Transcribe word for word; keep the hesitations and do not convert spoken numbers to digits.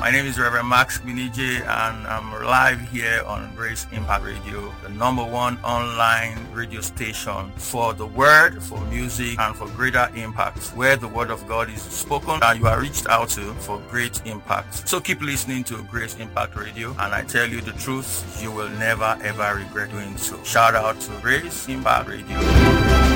My name is Reverend Max Minije, and I'm live here on Grace Impact Radio, the number one online radio station for the word, for music, and for greater impact, where the word of God is spoken and you are reached out to for great impact. So keep listening to Grace Impact Radio, and I tell you the truth, you will never ever regret doing so. Shout out to Grace Impact Radio.